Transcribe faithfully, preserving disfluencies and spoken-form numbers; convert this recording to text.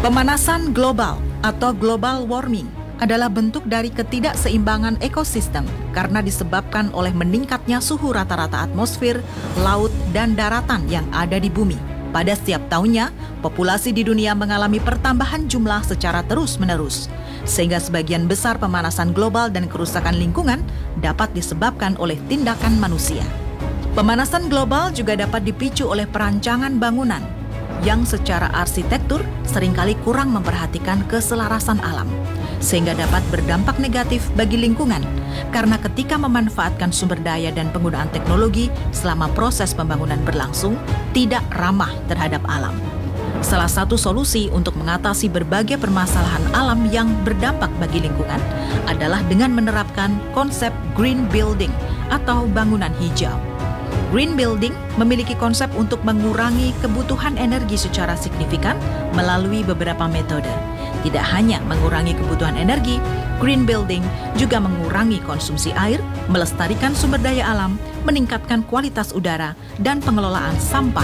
Pemanasan global atau global warming adalah bentuk dari ketidakseimbangan ekosistem karena disebabkan oleh meningkatnya suhu rata-rata atmosfer, laut, dan daratan yang ada di bumi. Pada setiap tahunnya, populasi di dunia mengalami pertambahan jumlah secara terus-menerus, sehingga sebagian besar pemanasan global dan kerusakan lingkungan dapat disebabkan oleh tindakan manusia. Pemanasan global juga dapat dipicu oleh perancangan bangunan yang secara arsitektur seringkali kurang memperhatikan keselarasan alam, sehingga dapat berdampak negatif bagi lingkungan karena ketika memanfaatkan sumber daya dan penggunaan teknologi selama proses pembangunan berlangsung tidak ramah terhadap alam. Salah satu solusi untuk mengatasi berbagai permasalahan alam yang berdampak bagi lingkungan adalah dengan menerapkan konsep green building atau bangunan hijau. Green building memiliki konsep untuk mengurangi kebutuhan energi secara signifikan melalui beberapa metode. Tidak hanya mengurangi kebutuhan energi, green building juga mengurangi konsumsi air, melestarikan sumber daya alam, meningkatkan kualitas udara, dan pengelolaan sampah